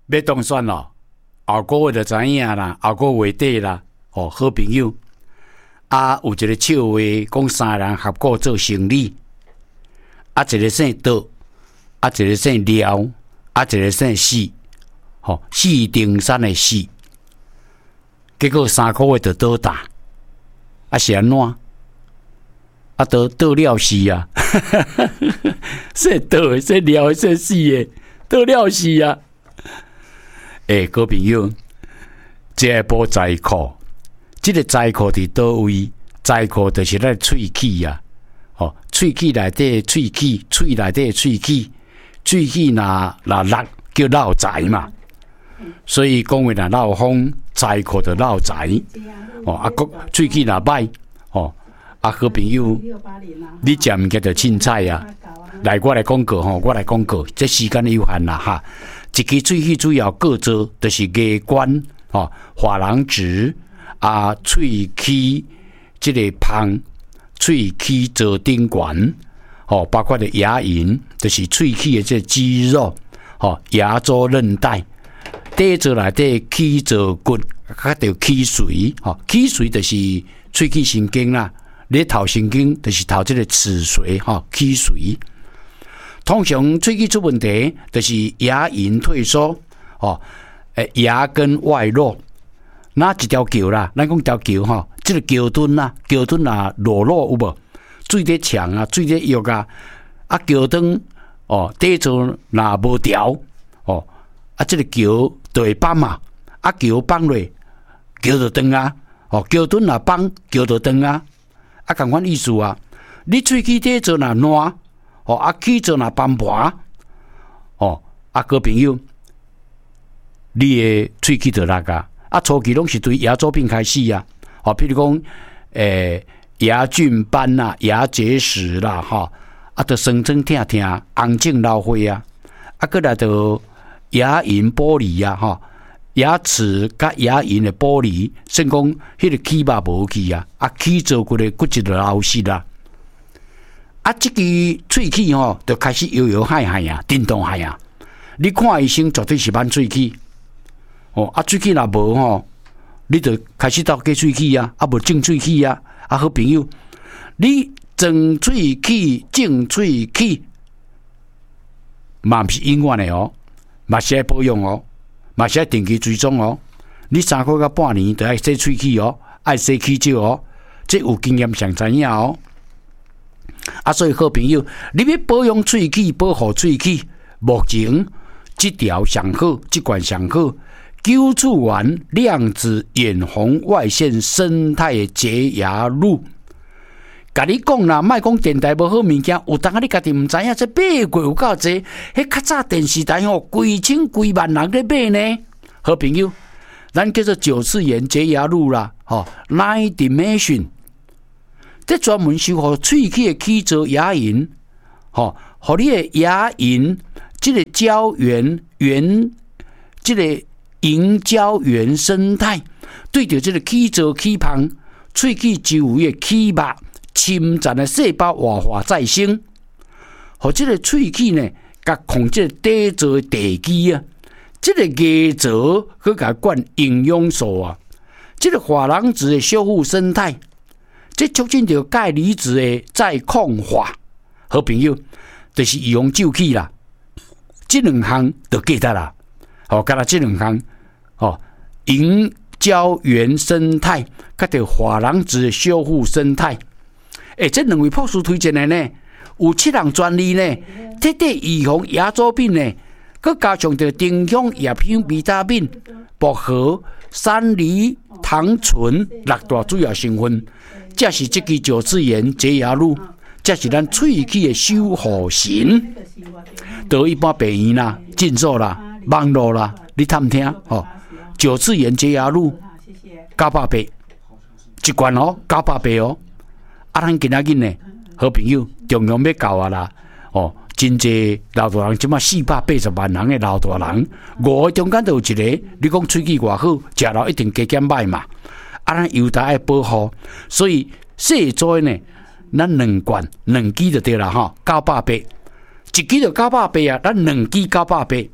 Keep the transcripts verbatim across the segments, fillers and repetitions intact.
要当选咯，后个月就知影啦，后个月底啦，哦，好朋友。啊，有一个笑话，讲三人合股做生意，啊，一个姓刀，啊，一个姓廖，啊，一个姓四，吼、哦，四丁山的四。结果三个月就倒大，啊是安怎？啊倒倒了死啊！说倒的，说了的，说死的，倒了死啊！诶，各位朋友，这个部财库。这个财库伫倒位？财库就是咱喙齿啊，哦，喙齿内底喙齿，喙内底喙齿，喙齿若若落叫落财嘛。所以讲话若漏风，财库就漏财。哦，啊，国喙齿若歹，哦，啊，好朋友，你食物件就凊彩啊。来，我来讲过吼，我来讲过，这时间有限啦哈。一支喙齿主要构造就是牙关、哦，珐琅质。啊，喙齿这个芳，喙齿座顶管，哦，包括的牙龈，就是喙齿的这肌肉，哦，牙周韧带，底座内底齿座骨，较叫齿髓，哦，齿髓就是喙齿神经啦，你头神经就是头这个齿髓，哈、哦，齿髓。通常喙齿出问题，就是牙龈退缩，哦，诶，牙根外露。那一条桥啦，咱讲条桥吼，即、這个桥墩啦，桥墩啊裸露有无？水在墙啊，水在浴啊，啊桥墩哦，底座若无调哦，啊即、這个桥就会崩嘛，啊桥崩落，桥就断啊，哦桥墩若崩，桥就断啊，啊共款意思啊，你喙齿底座若烂，哦啊齿座若崩盘，哦啊各位朋友，你的喙齿就落啊。啊，初期拢是对牙周病开始啊，哦，譬如讲，诶、欸，牙菌斑啦、牙结石啦，哈，啊，就酸酸痛痛、红肿老花啊，啊，过来就牙龈剥离啊，哈，牙齿甲牙龈的剥离，甚讲迄个齿肉无去啊，啊，齿座骨的骨质就流失啦，啊，这个喙齿吼，就开始摇摇摆摆啊，震动摆啊，你看医生绝对是挽喙齿。哦，啊，喙齿若无吼，你就开始到割喙齿啊，啊，无种喙齿啊，啊，好朋友，你装喙齿、种喙齿，嘛毋是永远的哦，嘛是爱保养哦，嘛是爱定期追踪哦。你三个月到半年就爱洗喙齿哦，爱洗齿少哦，这有经验上知影哦。啊，所以好朋友，你要保养喙齿、保护喙齿，目前这条上好，这罐上好。揪出完量子眼红外线生态洁牙露，甲你讲啦，莫讲电台无好物件，有当啊你家己毋知影，这买过有够济。迄较早电视台吼，规千几万人咧买呢。好朋友，咱叫做九次元洁牙露啦，吼 ，Nine Dimension， 这专门修护喙齿的齿座牙龈，吼，互你的牙龈这个胶原原这个。凝胶原生态对着这个齿座齿旁、喙齿周围的齿膜侵占的细胞活化再生，和这个喙齿呢，甲控制底座的地基啊，这个牙座去甲灌营养素啊，这个珐琅质的修复生态，这促进着钙离子的再矿化。好朋友，就是预防蛀齿啦，这两项就记得啦。好，甲它这两项。哦，凝胶原生态，甲着珐琅质修复生态，诶、欸，这两位博士推荐的呢，有七项专利呢，彻底预防牙周病呢，佮加上着丁香叶香维他命、薄荷、山梨糖醇六大主要成分，这是这支九次元洁牙露，这是咱喙齿的修护神，到一般病院啦、诊所啦、网络啦，你探听哦。九次元洁牙露，九百八，一罐哦，九百八哦。啊，咱今仔日呢，好朋友中央要到啊啦，哦，真济老大人，即马四百八十万人的老大人，五个中间都有一个，你讲喙齿偌好，食了一定加减歹嘛。啊，咱优待爱保护，所以细做呢，咱两罐两支就对啦吼，九百八，一支就九百八啊，咱两支九百八。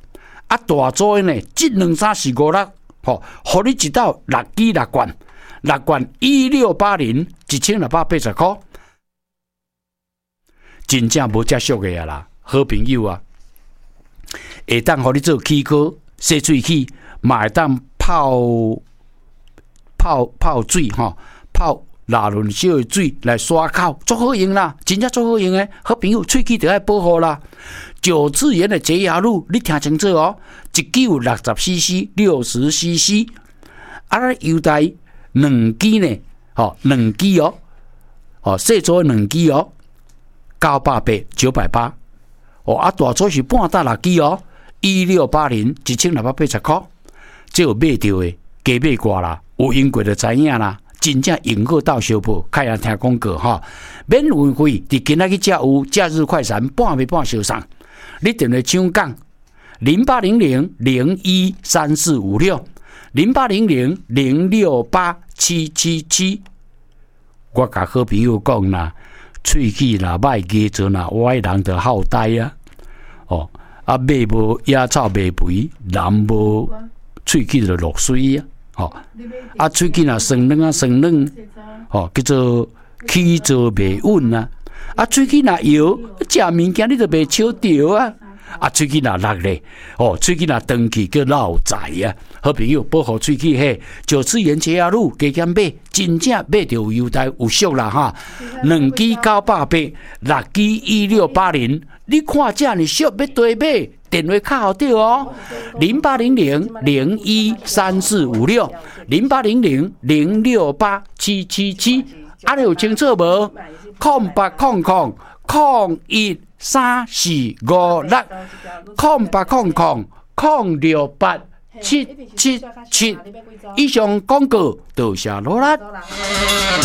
啊，大组的呢，一两三四五六，吼，互你一道六支六罐，六罐一六八零，一千六百八十块，真正无遮俗的啊啦，好朋友啊，会当互你做起锅、洗水器，嘛会当泡泡泡水吼，泡纳仑烧的水来刷口，足好用啦，真正足好用的，好朋友喙齿就要保护啦。九次元的洁牙露，你听清楚哦，一支有六十 C C、六十 C C， 啊，优待两支呢，吼，两支哦，哦，细组两支哦，九百八、九百八，哦，啊，大组是半打六支哦，一六八零，一千六百八十块，这有买到的，加买挂啦，有用过就知影啦。真正用过到小铺，开人听广告哈，免运费，伫今仔日才有假日快闪，半暝半小送。你电话抢讲零八零零零一三四五六零八零零零六八七七七，我甲好朋友讲啦，喙齿若歹牙做若歪人就好呆啊！哦，啊马无野草袂肥，人无喙齿就落水啊！哦，啊喙齿若酸软啊酸软，哦叫做起做袂稳啊！啊喙齿若摇，食物件你就袂笑着啊！啊喙齿若落咧，哦喙齿若长去叫落财啊！好朋友保护喙齿嘿，九次元洁牙露加减买，真正买着有优待有俗啦哈！两支九百八，六支一六八零，你看这呢俗要对买。电话卡好掉哦，零八零零零一三四五六，零八零零零六八七七七，啊你有清楚无？空八空空空一三四五六，空八空空空六八七七七，以上广告多谢罗拉。